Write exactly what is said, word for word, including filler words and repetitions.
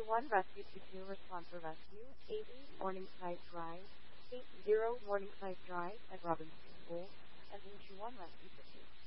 one Rescue to two Respond for Rescue, eighty Morningside Drive, eighty Morningside Drive at Robinson School, and one Rescue to two.